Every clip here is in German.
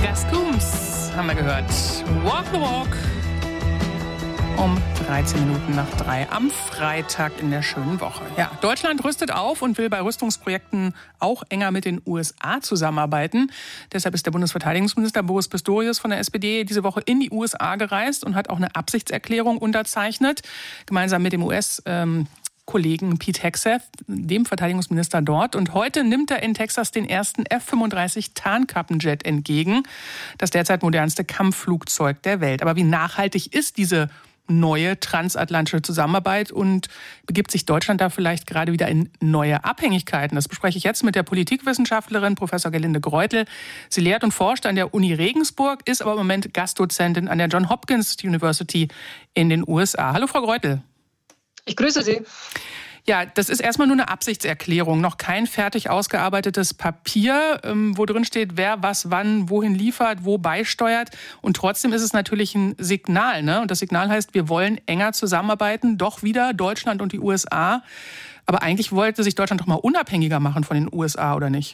Coombs haben wir gehört. Walk the Walk. Um 13 Minuten nach 3 am Freitag in der schönen Woche. Ja, Deutschland rüstet auf und will bei Rüstungsprojekten auch enger mit den USA zusammenarbeiten. Deshalb ist der Bundesverteidigungsminister Boris Pistorius von der SPD diese Woche in die USA gereist und hat auch eine Absichtserklärung unterzeichnet, gemeinsam mit dem Kollegen Pete Hegseth, dem Verteidigungsminister dort. Und heute nimmt er in Texas den ersten F-35 Tarnkappenjet entgegen, das derzeit modernste Kampfflugzeug der Welt. Aber wie nachhaltig ist diese neue transatlantische Zusammenarbeit und begibt sich Deutschland da vielleicht gerade wieder in neue Abhängigkeiten? Das bespreche ich jetzt mit der Politikwissenschaftlerin Professor Gerlinde Greutel. Sie lehrt und forscht an der Uni Regensburg, ist aber im Moment Gastdozentin an der Johns Hopkins University in den USA. Hallo, Frau Greutel. Ich grüße Sie. Ja, das ist erstmal nur eine Absichtserklärung, noch kein fertig ausgearbeitetes Papier, wo drin steht, wer was wann wohin liefert, wo beisteuert. Und trotzdem ist es natürlich ein Signal, ne? Und das Signal heißt, wir wollen enger zusammenarbeiten, doch wieder Deutschland und die USA. Aber eigentlich wollte sich Deutschland doch mal unabhängiger machen von den USA, oder nicht?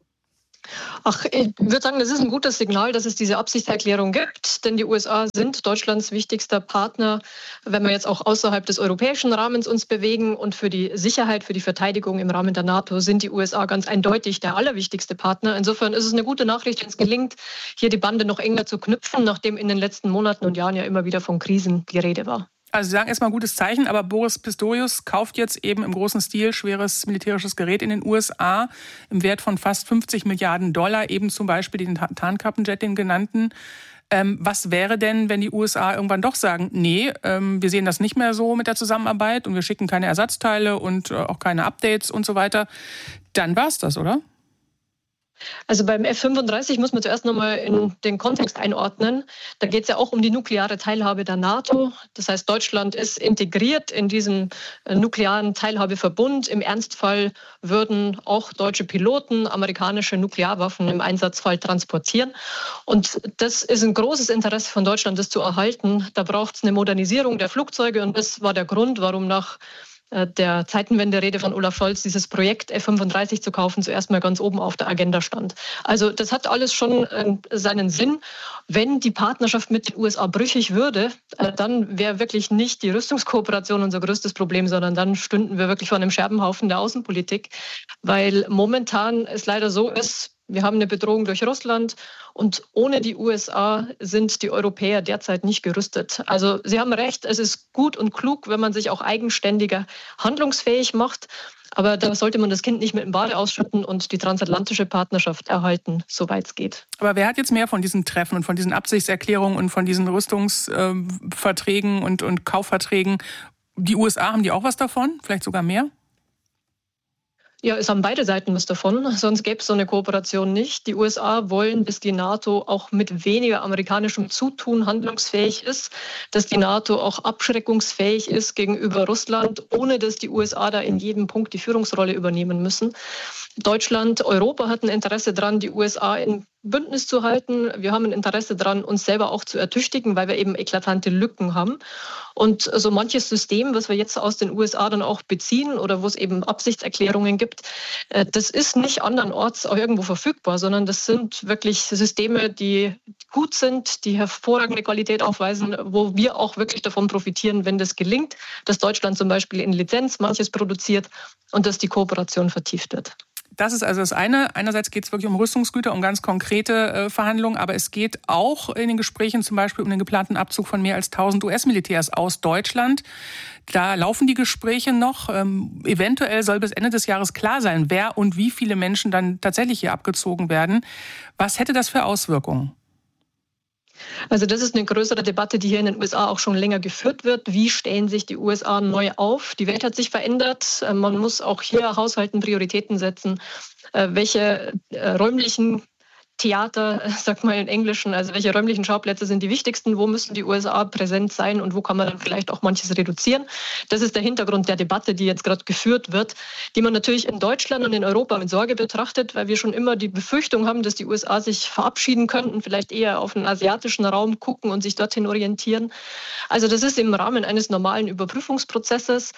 Ach, ich würde sagen, das ist ein gutes Signal, dass es diese Absichtserklärung gibt, denn die USA sind Deutschlands wichtigster Partner, wenn wir jetzt auch außerhalb des europäischen Rahmens uns bewegen, und für die Sicherheit, für die Verteidigung im Rahmen der NATO sind die USA ganz eindeutig der allerwichtigste Partner. Insofern ist es eine gute Nachricht, wenn es gelingt, hier die Bande noch enger zu knüpfen, nachdem in den letzten Monaten und Jahren ja immer wieder von Krisen die Rede war. Also Sie sagen erstmal gutes Zeichen, aber Boris Pistorius kauft jetzt eben im großen Stil schweres militärisches Gerät in den USA im Wert von fast 50 Milliarden Dollar, eben zum Beispiel den Tarnkappenjet, den genannten. Was wäre denn, wenn die USA irgendwann doch sagen, nee, wir sehen das nicht mehr so mit der Zusammenarbeit und wir schicken keine Ersatzteile und auch keine Updates und so weiter? Dann war's das, oder? Also beim F-35 muss man zuerst nochmal in den Kontext einordnen. Da geht es ja auch um die nukleare Teilhabe der NATO. Das heißt, Deutschland ist integriert in diesem nuklearen Teilhabeverbund. Im Ernstfall würden auch deutsche Piloten amerikanische Nuklearwaffen im Einsatzfall transportieren. Und das ist ein großes Interesse von Deutschland, das zu erhalten. Da braucht es eine Modernisierung der Flugzeuge, und das war der Grund, warum nach der Zeitenwende-Rede von Olaf Scholz dieses Projekt F-35 zu kaufen zuerst mal ganz oben auf der Agenda stand. Also das hat alles schon seinen Sinn. Wenn die Partnerschaft mit den USA brüchig würde, dann wäre wirklich nicht die Rüstungskooperation unser größtes Problem, sondern dann stünden wir wirklich vor einem Scherbenhaufen der Außenpolitik, weil momentan es leider so ist, wir haben eine Bedrohung durch Russland, und ohne die USA sind die Europäer derzeit nicht gerüstet. Also Sie haben recht, es ist gut und klug, wenn man sich auch eigenständiger handlungsfähig macht. Aber da sollte man das Kind nicht mit dem Bade ausschütten und die transatlantische Partnerschaft erhalten, soweit es geht. Aber wer hat jetzt mehr von diesen Treffen und von diesen Absichtserklärungen und von diesen Rüstungsverträgen und Kaufverträgen? Die USA, haben die auch was davon? Vielleicht sogar mehr? Ja, es haben beide Seiten was davon, sonst gäbe es so eine Kooperation nicht. Die USA wollen, dass die NATO auch mit weniger amerikanischem Zutun handlungsfähig ist, dass die NATO auch abschreckungsfähig ist gegenüber Russland, ohne dass die USA da in jedem Punkt die Führungsrolle übernehmen müssen. Deutschland, Europa hat ein Interesse daran, die USA in Bündnis zu halten. Wir haben ein Interesse daran, uns selber auch zu ertüchtigen, weil wir eben eklatante Lücken haben. Und so manches System, was wir jetzt aus den USA dann auch beziehen oder wo es eben Absichtserklärungen gibt, das ist nicht andernorts auch irgendwo verfügbar, sondern das sind wirklich Systeme, die gut sind, die hervorragende Qualität aufweisen, wo wir auch wirklich davon profitieren, wenn das gelingt, dass Deutschland zum Beispiel in Lizenz manches produziert und dass die Kooperation vertieft wird. Das ist also das eine. Einerseits geht es wirklich um Rüstungsgüter, um ganz konkrete Verhandlungen, aber es geht auch in den Gesprächen zum Beispiel um den geplanten Abzug von mehr als 1000 US-Militärs aus Deutschland. Da laufen die Gespräche noch. Eventuell soll bis Ende des Jahres klar sein, wer und wie viele Menschen dann tatsächlich hier abgezogen werden. Was hätte das für Auswirkungen? Also das ist eine größere Debatte, die hier in den USA auch schon länger geführt wird. Wie stellen sich die USA neu auf? Die Welt hat sich verändert. Man muss auch hier Haushalten Prioritäten setzen. Welche räumlichen Theater, sagt man im Englischen, also welche räumlichen Schauplätze sind die wichtigsten, wo müssen die USA präsent sein und wo kann man dann vielleicht auch manches reduzieren. Das ist der Hintergrund der Debatte, die jetzt gerade geführt wird, die man natürlich in Deutschland und in Europa mit Sorge betrachtet, weil wir schon immer die Befürchtung haben, dass die USA sich verabschieden könnten, vielleicht eher auf den asiatischen Raum gucken und sich dorthin orientieren. Also das ist im Rahmen eines normalen Überprüfungsprozesses.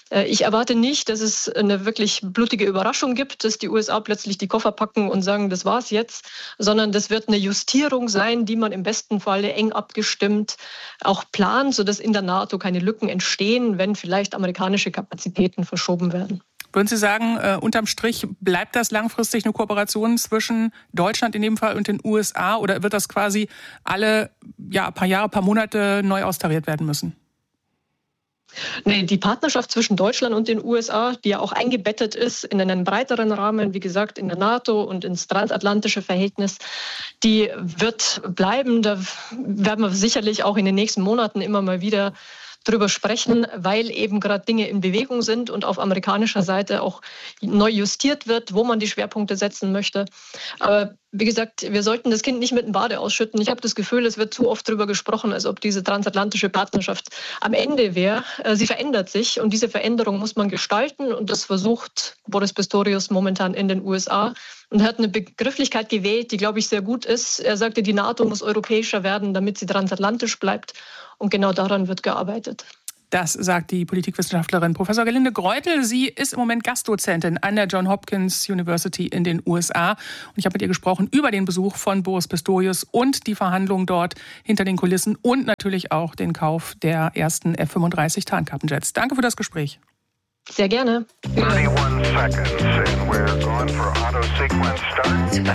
Ich erwarte nicht, dass es eine wirklich blutige Überraschung gibt, dass die USA plötzlich die Koffer packen und sagen, das war's jetzt, sondern das wird eine Justierung sein, die man im besten Falle eng abgestimmt auch plant, sodass in der NATO keine Lücken entstehen, wenn vielleicht amerikanische Kapazitäten verschoben werden. Würden Sie sagen, unterm Strich bleibt das langfristig eine Kooperation zwischen Deutschland in dem Fall und den USA oder wird das quasi alle paar Jahre, paar Monate neu austariert werden müssen? Nee, die Partnerschaft zwischen Deutschland und den USA, die ja auch eingebettet ist in einen breiteren Rahmen, wie gesagt, in der NATO und ins transatlantische Verhältnis, die wird bleiben. Da werden wir sicherlich auch in den nächsten Monaten immer mal wieder drüber sprechen, weil eben gerade Dinge in Bewegung sind und auf amerikanischer Seite auch neu justiert wird, wo man die Schwerpunkte setzen möchte. Aber wie gesagt, wir sollten das Kind nicht mit dem Bade ausschütten. Ich habe das Gefühl, es wird zu oft darüber gesprochen, als ob diese transatlantische Partnerschaft am Ende wäre. Sie verändert sich und diese Veränderung muss man gestalten und das versucht Boris Pistorius momentan in den USA und hat eine Begrifflichkeit gewählt, die, glaube ich, sehr gut ist. Er sagte, die NATO muss europäischer werden, damit sie transatlantisch bleibt. Und genau daran wird gearbeitet. Das sagt die Politikwissenschaftlerin Professor Gerlinde Greutel. Sie ist im Moment Gastdozentin an der Johns Hopkins University in den USA. Und ich habe mit ihr gesprochen über den Besuch von Boris Pistorius und die Verhandlungen dort hinter den Kulissen und natürlich auch den Kauf der ersten F-35 Tarnkappenjets. Danke für das Gespräch. Sehr gerne. 31 seconds and we're going for auto sequence start.